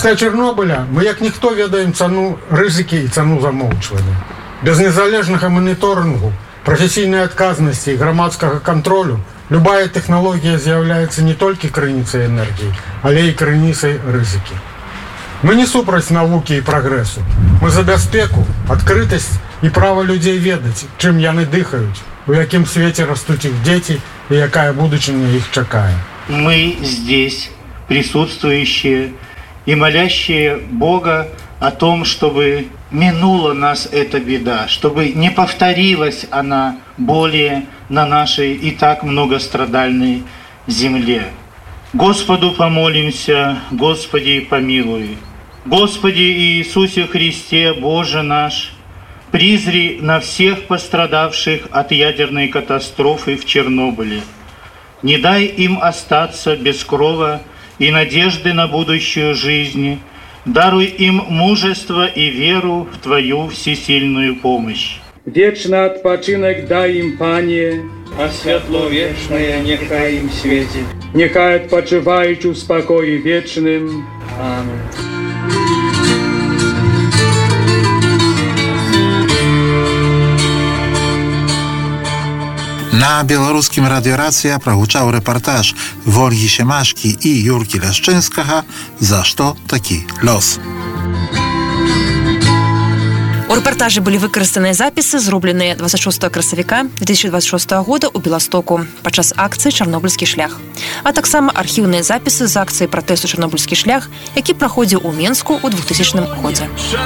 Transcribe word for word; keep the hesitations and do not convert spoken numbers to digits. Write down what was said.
Пасля Чарнобыля мы як ніхто ведаем цану рызыкі і цану замоўчвання. Без незалежнага маніторынгу, прафесійнай адказнасці і грамадскага кантролю любая тэхналогія з'яўляецца не толькі крыніцай энергіі, але і крыніцай рызыкі. Мы не супраць навукі і прагрэсу. Мы за бяспеку, адкрытасць і права людзей ведаць, чым яны дыхаюць, у якім свеце растуць іх дзеці и якая будучыня их чакае. Мы здесь, присутствующие и молящие Бога о том, чтобы минула нас эта беда, чтобы не повторилась она более на нашей и так многострадальной земле. Господу помолимся, Господи помилуй. Господи Иисусе Христе, Боже наш, призри на всех пострадавших от ядерной катастрофы в Чернобыле. Не дай им остаться без крова и надежды на будущую жизнь. Даруй им мужество и веру в Твою всесильную помощь. Вечный отпочинок дай им, Пане, а святло вечное нехай им светит. Нехай отпочивают в спокое вечным. Аминь. На беларускім радыёрацыя прагучаў рэпартаж Вольгі Семашкі і Юркі Ляшчынскага «За што такі лёс». У рэпартажы былі выкарыстаныя запісы, зробленыя двадцать шостого красавіка две тысячи двадцать шестого года ў Беластоку падчас акцыі «Чарнобыльскі шлях», а таксама архіўныя запісы з акцыі пратэсту «Чарнобыльскі шлях», які праходзіў у Менску ў двухтысячным годзе.